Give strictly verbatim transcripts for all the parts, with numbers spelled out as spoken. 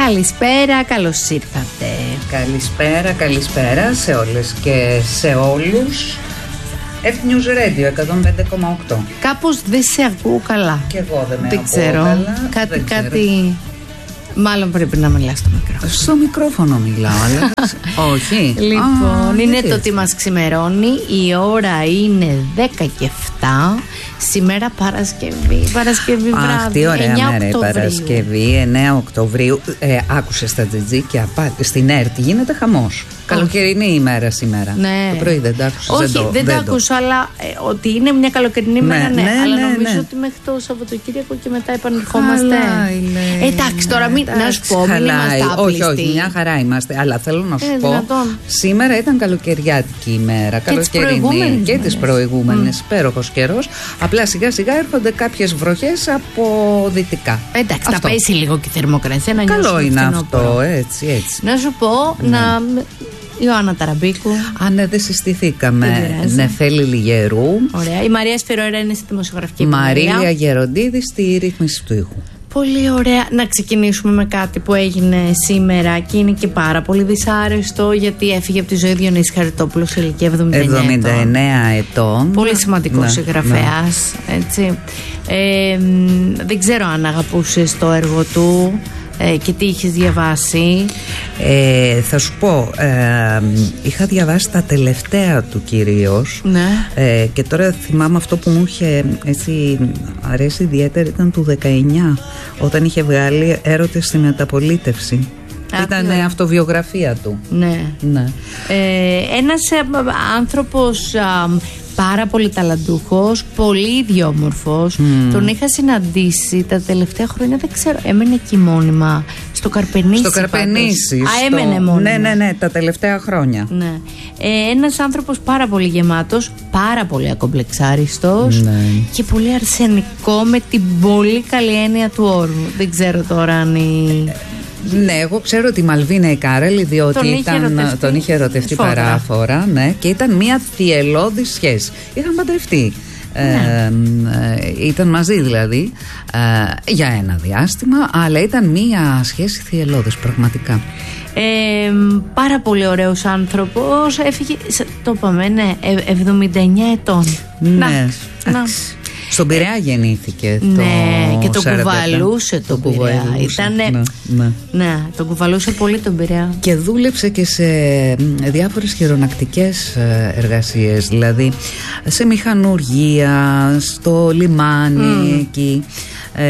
Καλησπέρα, καλώς ήρθατε. Καλησπέρα, καλησπέρα σε όλες και σε όλους. F-News Radio εκατόν πέντε κόμμα οκτώ. Κάπως δεν σε ακούω καλά. Και εγώ δεν με δεν ακούω ξέρω. καλά. Κάτι, δεν ξέρω. κάτι... Μάλλον πρέπει να μιλάς στο μικρόφωνο. Στο μικρόφωνο μιλάω, αλλά όχι. Λοιπόν, Α, είναι γιατί το έτσι? τι μας ξημερώνει. Η ώρα είναι δέκα και επτά. Σήμερα Παρασκευή. Παρασκευή βράδυ. Αχ, τι ωραία εννιά μέρα η Οκτωβρίου. Παρασκευή, εννέα Οκτωβρίου. Ε, άκουσες τα τζιτζίκια στην ΕΡΤ, γίνεται χαμός. Καλοκαιρινή ημέρα σήμερα. Ναι. Το πρωί δεν τα άκουσες? Όχι, δεν το, δεν, δεν τα το. άκουσα, αλλά ε, ότι είναι μια καλοκαιρινή Ναι, μέρα, ναι. ναι, αλλά ναι, νομίζω ναι. ότι μέχρι το Σαββατοκύριακο και μετά επανερχόμαστε. Χαλάει, λέει. Εντάξει, τώρα μην, να σου πω, μην Χαλάει. είμαστε άπλιστοι. Όχι, όχι, μια χαρά είμαστε. Αλλά θέλω να σου Ε, πω, δυνατόν. σήμερα ήταν καλοκαιριάτικη ημέρα. Και τις καλοκαιρινή προηγούμενες και τις μέρες. προηγούμενες. Υπέροχος καιρός. Απλά σιγά σιγά έρχονται κάποιες βροχές από δυτικά. Εντάξει, θα Αυτό. πέσει λίγο και η θερμοκρασία να Καλό νιώσουμε είναι φθινόπωρο. αυτό, έτσι, έτσι. Να σου πω, να... Ιωάννα Ταραμπίκου. Αν ναι, δεν συστηθήκαμε. Δεν πειράζει. Νεφέλη Λιγερού. Ωραία. Η Μαρία Σφυρόερα είναι στη δημοσιογραφική Μαρίλια επιμέλεια. Γεροντίδη στη ρύθμιση του ήχου. Πολύ ωραία. Να ξεκινήσουμε με κάτι που έγινε σήμερα και είναι και πάρα πολύ δυσάρεστο, γιατί έφυγε από τη ζωή Διονύση Χαριτόπουλος σε ηλικία εβδομήντα εννέα εβδομήντα ετών. εννέα ετών. Πολύ σημαντικός Ναι, συγγραφέας, έτσι. Ε, μ, δεν ξέρω αν αγαπούσες το έργο του ε, και τι είχες διαβάσει. Ε, θα σου πω, ε, είχα διαβάσει τα τελευταία του κυρίως. Ναι. ε, και τώρα θυμάμαι αυτό που μου είχε έτσι αρέσει ιδιαίτερα ήταν του δεκαεννιά, όταν είχε βγάλει Έρωτες στη Μεταπολίτευση. Α, Ήταν τι ωραία. αυτοβιογραφία του. Ναι. Ναι. Ε, ένας ε, άνθρωπος α, πάρα πολύ ταλαντούχος, πολύ ιδιόμορφος. Τον είχα συναντήσει τα τελευταία χρόνια, δεν ξέρω, έμενε εκεί μόνιμα στο Καρπενήσι. Στο Καρπενήσι. πάντως. Α, στο- έμενε μόνιμα. Ναι, ναι, ναι, τα τελευταία χρόνια. Ναι. Ε, ένας άνθρωπος πάρα πολύ γεμάτος, πάρα πολύ ακομπλεξάριστος, Ναι. και πολύ αρσενικό με την πολύ καλή έννοια του όρου. Δεν ξέρω τώρα αν η... Ναι, εγώ ξέρω τη Μαλβίνα η Κάρελη, διότι Τον είχε ήταν, ερωτευτεί τον είχε ερωτευτεί σφόδρα. παράφορα, ναι, και ήταν μια θυελλώδη σχέση. Είχαν παντρευτεί. Ε, ε, ήταν μαζί δηλαδή ε, για ένα διάστημα, αλλά ήταν μια σχέση θυελλώδης πραγματικά. Ε, πάρα πολύ ωραίος άνθρωπος. Έφυγε, σε- το είπαμε, ναι, ε, εβδομήντα εννέα ετών. Ναι, Να, να. εντάξει. Στον Πειραιά γεννήθηκε το Ναι, και τον σαράντα επτά. κουβαλούσε τον Το Πειραιά. κουβαλούσε, Ήτανε- ναι, ναι. Ναι, τον κουβαλούσε πολύ τον Πειραιά. Και δούλεψε και σε μ, διάφορες χειρονακτικές ε, εργασίες, δηλαδή σε μηχανουργία, στο λιμάνι εκεί. Ε,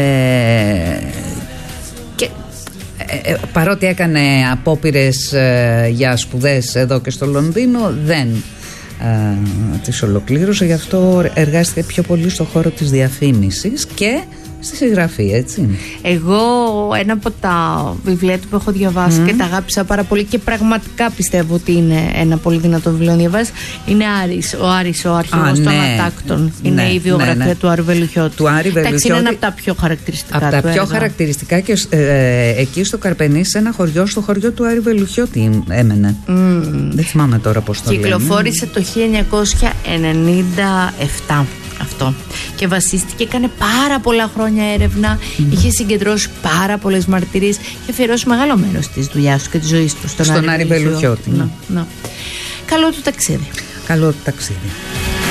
και ε, ε, παρότι έκανε απόπειρες ε, για σπουδές εδώ και στο Λονδίνο, δεν ε, τις ολοκλήρωσε, γι' αυτό εργάστηκε πιο πολύ στο χώρο της διαφήμισης και στη συγγραφή, έτσι. Εγώ ένα από τα βιβλία του που έχω διαβάσει και τα αγάπησα πάρα πολύ και πραγματικά πιστεύω ότι είναι ένα πολύ δυνατό βιβλίο να διαβάσει, είναι Άρης, ο Άρης, ο αρχηγός Α, των ναι. Ατάκτων. Είναι Ναι, η βιογραφία ναι, ναι. του Άρη Βελουχιώτη. Του Άρη Εντάξει, είναι Βελουχιώτη. ένα από τα πιο χαρακτηριστικά Από τα του πιο έργα. χαρακτηριστικά και ε, εκεί στο Καρπενήσι, σε ένα χωριό, στο χωριό του Άρη Βελουχιώτη έμενε. Δεν θυμάμαι τώρα πώς το λένε. Κυκλοφόρησε το χίλια εννιακόσια ενενήντα επτά αυτό και βασίστηκε, έκανε πάρα πολλά χρόνια έρευνα, είχε συγκεντρώσει πάρα πολλές μαρτυρίες και αφιερώσει μεγάλο μέρος της δουλειάς του και της ζωής του στον, Στον Άρη Βελουχιώτη, ναι. Να, να. Καλό του ταξίδι. Καλό ταξίδι.